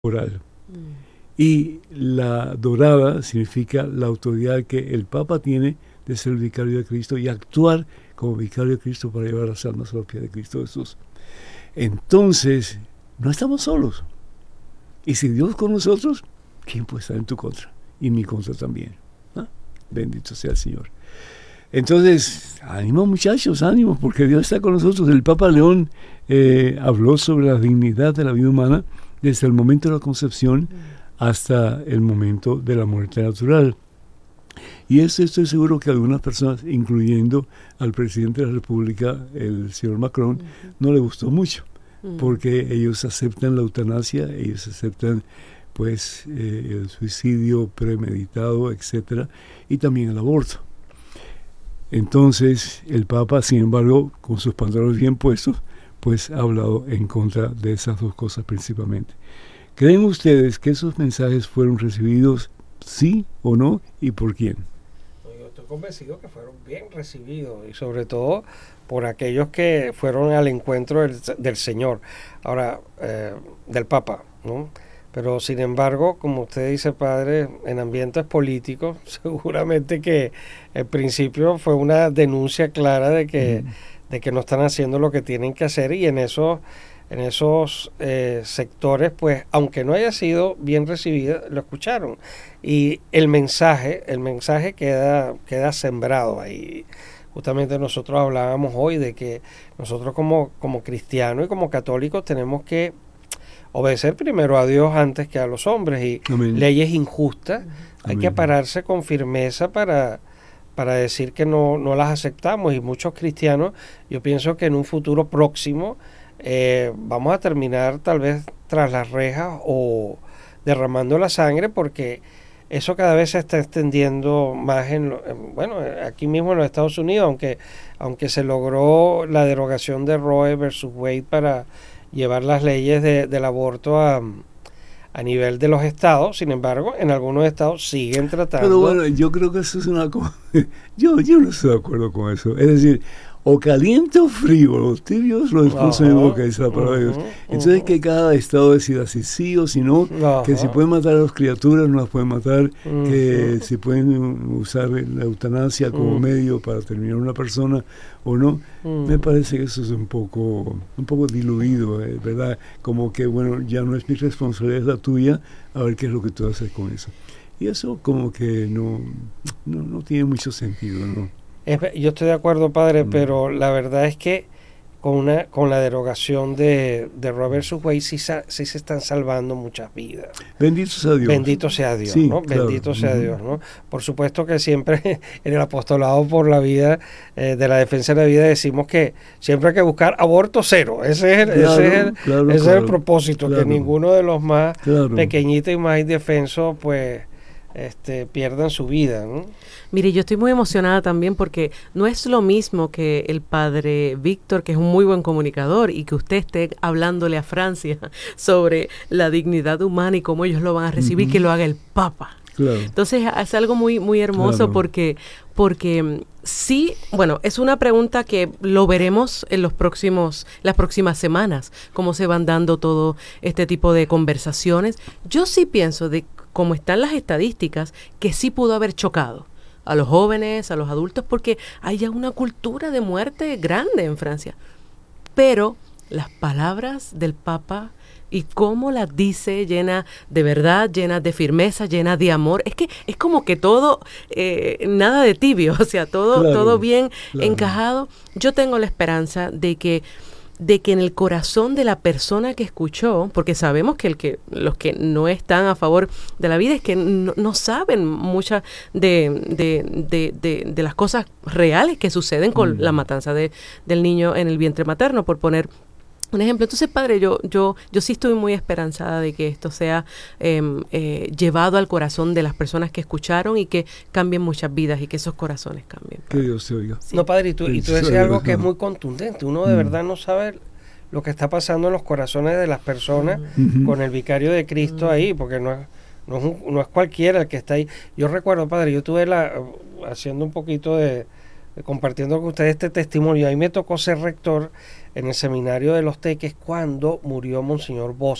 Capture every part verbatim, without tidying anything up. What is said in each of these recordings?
oral. Y la dorada significa la autoridad que el Papa tiene de ser el vicario de Cristo y actuar como vicario de Cristo para llevar las almas a los pies de Cristo Jesús. Entonces, no estamos solos. Y si Dios con nosotros, ¿quién puede estar en tu contra? Y en mi contra también. ¿Ah? Bendito sea el Señor. Entonces, ánimo muchachos, ánimo, porque Dios está con nosotros. El Papa León eh, habló sobre la dignidad de la vida humana desde el momento de la concepción hasta el momento de la muerte natural. Y eso estoy seguro que algunas personas, incluyendo al presidente de la República, el señor Macron, uh-huh. no le gustó mucho, uh-huh. porque ellos aceptan la eutanasia, ellos aceptan pues eh, el suicidio premeditado, etcétera, y también el aborto. Entonces el Papa, sin embargo, con sus pantalones bien puestos, pues ha hablado en contra de esas dos cosas principalmente. ¿Creen ustedes que esos mensajes fueron recibidos, sí o no, y por quién? Yo estoy convencido que fueron bien recibidos, y sobre todo por aquellos que fueron al encuentro del, del Señor, ahora, eh, del Papa, ¿no? Pero sin embargo, como usted dice, padre, en ambientes políticos, seguramente que al principio fue una denuncia clara de que, mm. de que no están haciendo lo que tienen que hacer, y en esos, en esos eh, sectores, pues, aunque no haya sido bien recibida, lo escucharon. Y el mensaje, el mensaje queda, queda sembrado ahí. Justamente nosotros hablábamos hoy de que nosotros como, como cristianos y como católicos tenemos que obedecer primero a Dios antes que a los hombres, y Amén. Leyes injustas hay Amén. Que pararse con firmeza para, para decir que no, no las aceptamos, y muchos cristianos, yo pienso que en un futuro próximo eh, vamos a terminar tal vez tras las rejas o derramando la sangre, porque eso cada vez se está extendiendo más en, en bueno, aquí mismo en los Estados Unidos, aunque, aunque se logró la derogación de Roe versus Wade para llevar las leyes de, del aborto a, a nivel de los estados. Sin embargo, en algunos estados siguen tratando. Pero bueno, yo creo que eso es una cosa. Yo, yo no estoy de acuerdo con eso. Es decir, o caliente o frío, los tibios los expulsan en boca, dice la palabra de Dios. Entonces, uh-huh. que cada estado decida si sí o si no, uh-huh. que si pueden matar a las criaturas, no las pueden matar, uh-huh. que si pueden usar la eutanasia como uh-huh. medio para terminar una persona o no. Uh-huh. Me parece que eso es un poco, un poco diluido, eh, ¿verdad? Como que, bueno, ya no es mi responsabilidad, es la tuya, a ver qué es lo que tú haces con eso. Y eso como que no, no, no tiene mucho sentido, ¿no? Es, yo estoy de acuerdo, padre, mm. pero la verdad es que con una con la derogación de, de Roe versus Wade sí, sí se están salvando muchas vidas. Bendito sea Dios. Bendito sea Dios, sí, ¿no? Claro. Bendito sea uh-huh. Dios, ¿no? Por supuesto que siempre en el apostolado por la vida, eh, de la defensa de la vida, decimos que siempre hay que buscar aborto cero. Ese es el, claro, ese es el, claro, ese claro, es el propósito, claro. que ninguno de los más claro. pequeñitos y más indefensos, pues, este, pierdan su vida, ¿no? Mire, yo estoy muy emocionada también porque no es lo mismo que el padre Víctor, que es un muy buen comunicador, y que usted esté hablándole a Francia sobre la dignidad humana y cómo ellos lo van a recibir, uh-huh. que lo haga el Papa. Claro. Entonces es algo muy muy hermoso, claro. porque porque sí, bueno, es una pregunta que lo veremos en los próximos las próximas semanas, cómo se van dando todo este tipo de conversaciones. Yo sí pienso, de cómo están las estadísticas, que sí pudo haber chocado a los jóvenes, a los adultos, porque hay ya una cultura de muerte grande en Francia. Pero las palabras del Papa y cómo las dice, llena de verdad, llena de firmeza, llena de amor, es que es como que todo, eh, nada de tibio, o sea, todo, claro, todo bien claro. encajado. Yo tengo la esperanza de que de que en el corazón de la persona que escuchó, porque sabemos que el que los que no están a favor de la vida es que no, no saben muchas de, de, de, de, de las cosas reales que suceden con mm. la matanza de, del niño en el vientre materno, por poner un ejemplo. Entonces, padre, yo yo yo sí estoy muy esperanzada de que esto sea eh, eh, llevado al corazón de las personas que escucharon y que cambien muchas vidas y que esos corazones cambien. Que Dios te oiga. Sí. No, padre, y tú, y tú decías algo que es muy contundente. Uno de mm. verdad no sabe lo que está pasando en los corazones de las personas mm. con el vicario de Cristo mm. ahí, porque no es, no, es un, no es cualquiera el que está ahí. Yo recuerdo, padre, yo tuve la, haciendo un poquito de, de compartiendo con ustedes este testimonio, ahí me tocó ser rector en el seminario de Los Teques cuando murió Monseñor Bosa.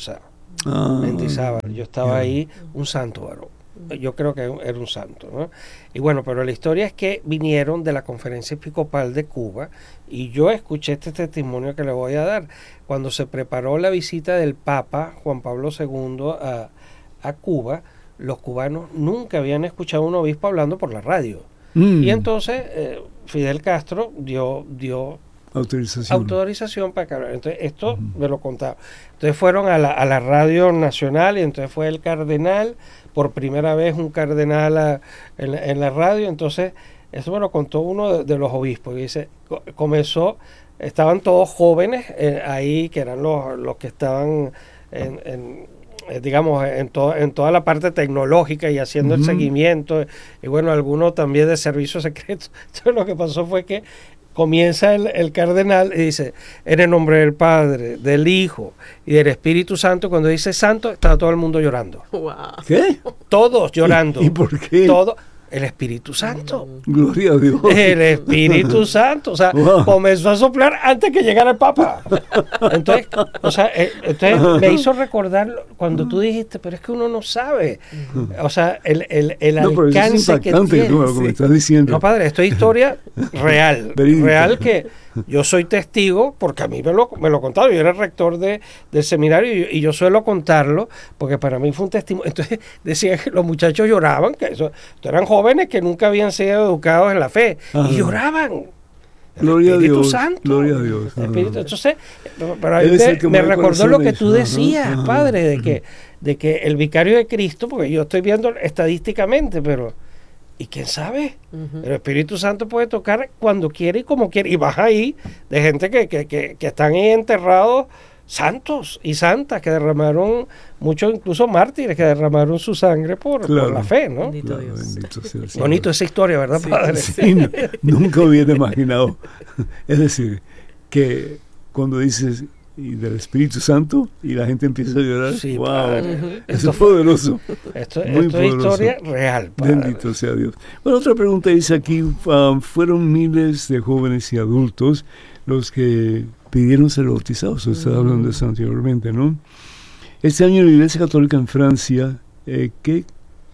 Ah, Mendizábal. Yo estaba yeah. ahí, un santo varón. Yo creo que era un santo, ¿no? Y bueno, pero la historia es que vinieron de la Conferencia Episcopal de Cuba y yo escuché este testimonio que le voy a dar. Cuando se preparó la visita del Papa Juan Pablo segundo a, a Cuba, los cubanos nunca habían escuchado a un obispo hablando por la radio. Mm. Y entonces eh, Fidel Castro dio... dio Autorización. Autorización para que hablara. Entonces, esto uh-huh. me lo contaba. Entonces fueron a la, a la radio nacional y entonces fue el cardenal, por primera vez un cardenal a, en, la, en la radio. Entonces, eso me lo contó uno de, de los obispos. Y dice, co- comenzó, estaban todos jóvenes eh, ahí, que eran los, los que estaban en, en eh, digamos, en, to- en toda la parte tecnológica y haciendo uh-huh. el seguimiento. Y bueno, algunos también de servicios secretos. Entonces, lo que pasó fue que comienza el, el cardenal y dice, en el nombre del Padre, del Hijo y del Espíritu Santo. Cuando dice santo, estaba todo el mundo llorando. Wow. ¿Qué? Todos llorando. ¿Y, y por qué? Todo. El Espíritu Santo. Gloria a Dios. El Espíritu Santo. O sea, wow. comenzó a soplar antes que llegara el Papa. Entonces, o sea, eh, entonces me hizo recordar cuando tú dijiste, pero es que uno no sabe. O sea, el, el, el no, alcance es que tiene. Como, como sí. estás diciendo. No, padre, esto es historia real. Real que yo soy testigo, porque a mí me lo, me lo contaron. Yo era rector de, del seminario y, y yo suelo contarlo, porque para mí fue un testimonio. Entonces decía que los muchachos lloraban, que eso, eran jóvenes que nunca habían sido educados en la fe. Ajá. Y lloraban. El Gloria Espíritu a Dios, Santo. Gloria a Dios. Espíritu, entonces, pero a mí me, me recordó lo que tú decías, ajá, padre, de que, de que el vicario de Cristo, porque yo estoy viendo estadísticamente, pero ¿y quién sabe? Uh-huh. El Espíritu Santo puede tocar cuando quiere y como quiere. Y vas ahí de gente que, que, que, que están ahí enterrados, santos y santas, que derramaron, muchos incluso mártires, que derramaron su sangre por, claro, por la fe, ¿no? Bendito claro, Dios. Bendito sea el Señor. Bonito esa historia, ¿verdad, sí, padre? Sí, no, nunca hubiera imaginado. Es decir, que cuando dices y del Espíritu Santo y la gente empieza a llorar, sí, wow, uh-huh. eso es poderoso. Esto, muy esto poderoso. Es historia real, padre. Bendito sea Dios. Bueno, otra pregunta dice aquí, um, fueron miles de jóvenes y adultos los que pidieron ser bautizados, uh-huh. estaba hablando de eso anteriormente, ¿no? Este año en la Iglesia Católica en Francia, eh, ¿qué,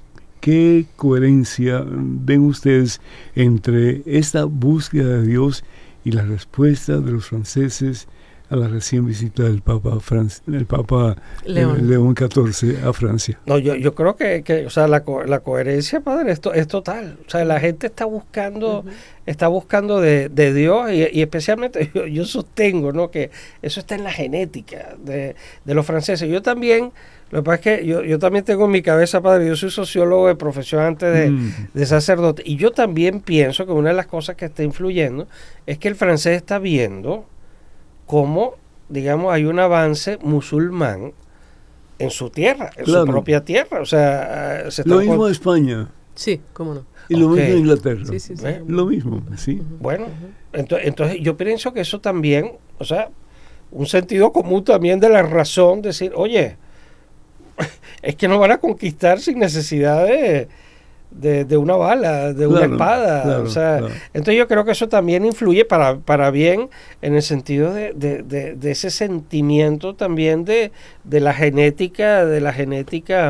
¿qué coherencia ven ustedes entre esta búsqueda de Dios y la respuesta de los franceses a la recién visita del Papa Franc- el Papa León. Eh, León catorce a Francia? No, yo, yo creo que, que o sea, la, co- la coherencia, padre, esto es total. O sea, la gente está buscando, uh-huh. está buscando de, de Dios y, y especialmente yo, yo sostengo, ¿no?, que eso está en la genética de, de los franceses. Yo también, lo que pasa es que yo, yo también tengo en mi cabeza, padre, yo soy sociólogo de profesión antes de, mm. de sacerdote, y yo también pienso que una de las cosas que está influyendo es que el francés está viendo cómo, digamos, hay un avance musulmán en su tierra, en claro. su propia tierra. O sea, se lo mismo con... España. Sí, cómo no. Y okay. lo mismo en Inglaterra. Sí, sí, sí. ¿Eh? Lo mismo, sí. Uh-huh. Bueno, uh-huh. ento- entonces yo pienso que eso también, o sea, un sentido común también de la razón, decir, oye, es que nos van a conquistar sin necesidad de... De, de una bala, de una claro, espada, claro, o sea, claro. Entonces yo creo que eso también influye para, para bien en el sentido de, de, de, de ese sentimiento también de, de la genética, de la genética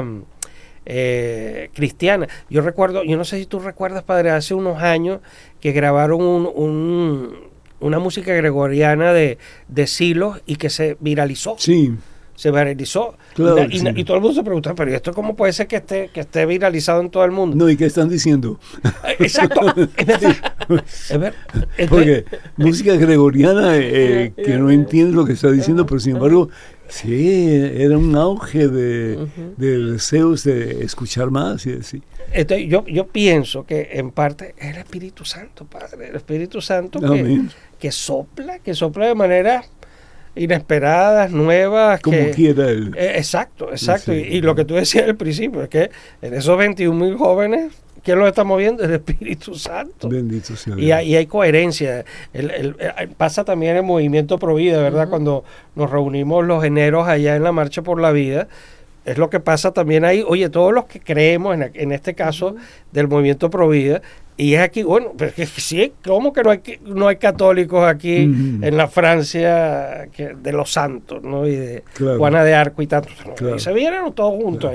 eh, cristiana. Yo recuerdo, yo no sé si tú recuerdas, padre, hace unos años que grabaron un, un, una música gregoriana de, de Silos y que se viralizó. Sí. Se viralizó claro, y, sí. y, y todo el mundo se pregunta, pero ¿esto cómo puede ser que esté que esté viralizado en todo el mundo? No, ¿y qué están diciendo? Exacto, es verdad. Es verdad. Entonces, porque música gregoriana eh, que no entiende lo que está diciendo, pero sin embargo, sí, era un auge de, uh-huh. de deseos de escuchar más y así. Entonces, yo, yo pienso que en parte es el Espíritu Santo, Padre, el Espíritu Santo que, que sopla, que sopla de manera inesperadas, nuevas. Como que, quiera él. Eh, exacto, exacto. Sí. Y, y lo que tú decías al principio, es que en esos veintiún mil jóvenes, ¿quién los está moviendo? El Espíritu Santo. Bendito sea Dios. Y hay, y hay coherencia. El, el, el, pasa también el movimiento Provida, ¿verdad? Uh-huh. Cuando nos reunimos los eneros allá en la Marcha por la Vida, es lo que pasa también ahí. Oye, todos los que creemos, en, en este caso, uh-huh. del movimiento Provida, y es aquí, bueno, pero es que sí, ¿cómo que no hay, no hay católicos aquí uh-huh. en la Francia que, de los santos, ¿no? Y de claro. Juana de Arco y tantos. ¿No? Claro. Y se vienen todos juntos. Claro.